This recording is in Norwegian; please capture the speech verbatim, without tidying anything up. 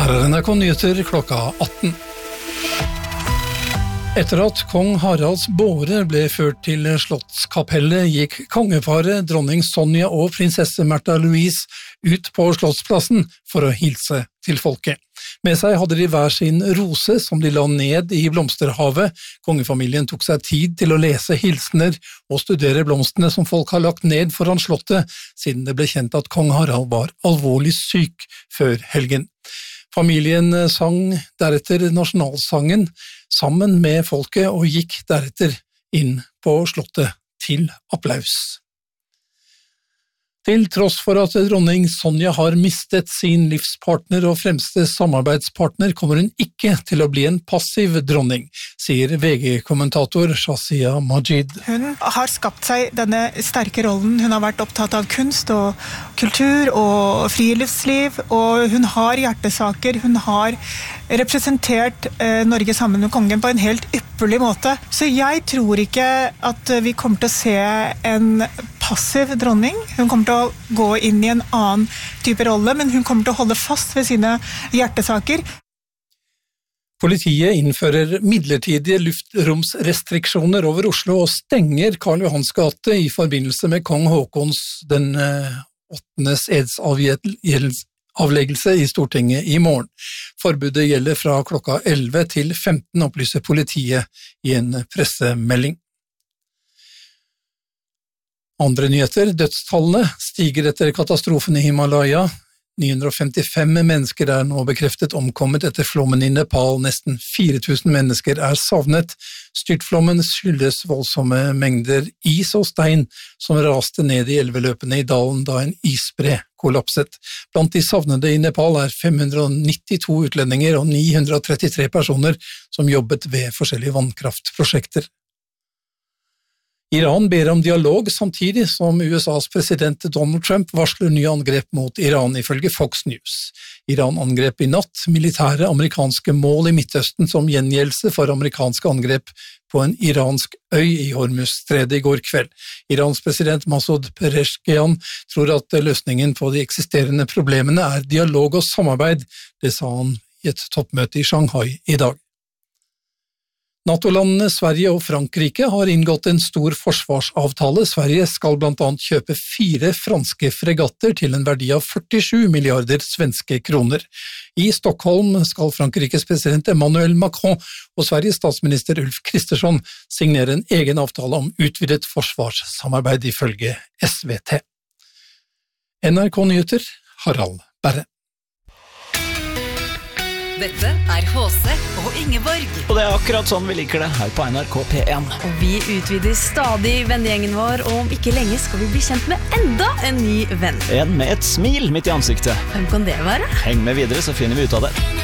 Her er N R K Nyheter klokka atten. Etter at kong Haralds båre ble ført til Slottskapellet, gikk kongeparet, dronning Sonja og prinsesse Märtha Louise ut på Slottsplassen for å hilse til folket. Med seg hadde de hver sin rose som de la ned i blomsterhavet. Kongefamilien tok seg tid til å lese hilsener og studere blomstene som folk har lagt ned foran slottet, siden det ble kjent at kong Harald var alvorlig syk før helgen. Familien sang deretter nasjonalsangen sammen med folket og gikk deretter inn på slottet til applaus. Til tross for at dronning Sonja har mistet sin livspartner og fremste samarbeidspartner, kommer hun ikke til å bli en passiv dronning, sier V G-kommentator Shazia Majid. Hun har skapt seg denne sterke rollen. Hun har vært opptatt av kunst og kultur og friluftsliv, og hun har hjertesaker. Hun har representert eh, Norge sammen med kongen på en helt ypperlig måte. Så jeg tror ikke at vi kommer til å se en passiv dronning. Hun kommer til å gå inn i en annen type rolle, men hun kommer til å holde fast ved sine hjertesaker. Politiet innfører midlertidige luftromsrestriksjoner over Oslo og stenger Karl Johans gate i forbindelse med kong Haakons den åttendes edsavleggelse i Stortinget i morgen. Forbudet gjelder fra klokka elleve til femten, opplyser politiet i en pressemelding. Andre nyheter, dødstallene stiger etter katastrofen i Himalaya. ni hundre femtifem mennesker er nå bekreftet omkommet etter flommen i Nepal. Nesten fire tusen mennesker er savnet. Styrtflommen skyldes voldsomme mengder is og stein som raste ned i elveløpene i dalen da en isbre kollapset. Blant de savnede i Nepal er fem hundre nittito utlendinger og ni hundre trettitre personer som jobbet ved forskjellige vannkraftprosjekter. Iran ber om dialog samtidig som U S A's president Donald Trump varsler nye angrep mot Iran, ifølge Fox News. Iran angrep i natt militære amerikanske mål i Midtøsten som gjengjeldelse for amerikanske angrep på en iransk øy i Hormuzstredet i går kveld. Irans president Masoud Pezeshkian tror at løsningen på de eksisterende problemene er dialog og samarbeid. Det sa han i et toppmøte i Shanghai i dag. NATO-landene Sverige og Frankrike har inngått en stor forsvarsavtale. Sverige skal blant annet kjøpe fire franske fregatter til en verdi av førtisju milliarder svenske kroner. I Stockholm skal Frankrikes president Emmanuel Macron og Sveriges statsminister Ulf Kristersson signere en egen avtale om utvidet forsvarssamarbeid, ifølge S V T. N R K Nyheter, Harald Berre. Dette er H C og Ingeborg. Og det er akkurat sånn vi liker det her på N R K P en. Og vi utvider stadig vennegjengen vår, og om ikke lenge skal vi bli kjent med enda en ny venn. En med et smil midt i ansiktet. Hvem kan det være? Heng med videre, så finner vi ut av det.